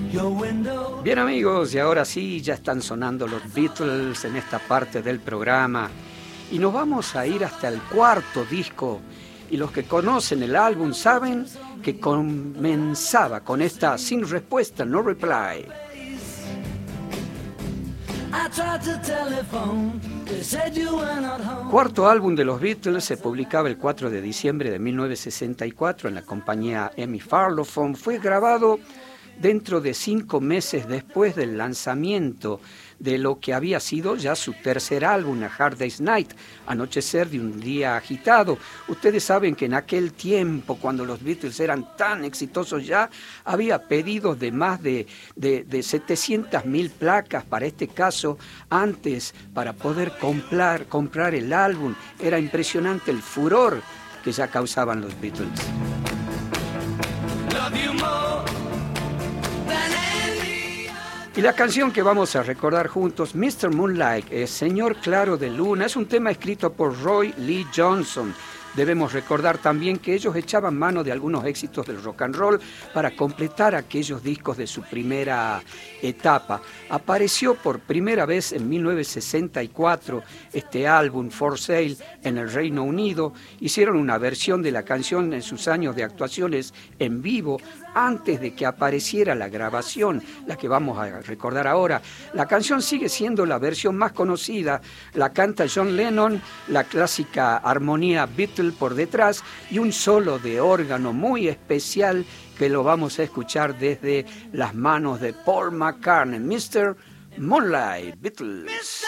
Bien amigos, y ahora sí, ya están sonando los Beatles en esta parte del programa. Y nos vamos a ir hasta el cuarto disco. Y los que conocen el álbum saben que comenzaba con esta Sin Respuesta, No Reply. Cuarto álbum de los Beatles se publicaba el 4 de diciembre de 1964 en la compañía EMI Parlophone. Fue grabado dentro de 5 meses después del lanzamiento de lo que había sido ya su tercer álbum, A Hard Day's Night, Anochecer de un día agitado. Ustedes saben que en aquel tiempo, cuando los Beatles eran tan exitosos ya, había pedidos de más de 700.000 placas para este caso, antes, para poder comprar el álbum. Era impresionante el furor que ya causaban los Beatles. Love you more. Y la canción que vamos a recordar juntos, Mr. Moonlight, Señor Claro de Luna, es un tema escrito por Roy Lee Johnson. Debemos recordar también que ellos echaban mano de algunos éxitos del rock and roll para completar aquellos discos de su primera etapa. Apareció por primera vez en 1964 este álbum For Sale en el Reino Unido. Hicieron una versión de la canción en sus años de actuaciones en vivo antes de que apareciera la grabación, la que vamos a recordar ahora. La canción sigue siendo la versión más conocida, la canta John Lennon, la clásica armonía Beatles por detrás y un solo de órgano muy especial que lo vamos a escuchar desde las manos de Paul McCartney, Mr. Moonlight, Beatles.